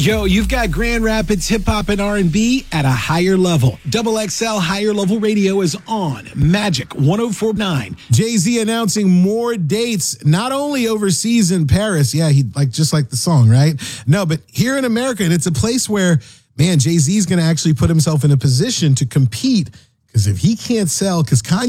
Yo, you've got Grand Rapids hip hop and R&B at a higher level. Double XL Higher Level Radio is on Magic 104.9. Jay-Z announcing more dates, not only overseas in Paris. Yeah, just like the song, right? No, but here in America, and it's a place where, man, Jay-Z is going to actually put himself in a position to compete, because if he can't sell, because Kanye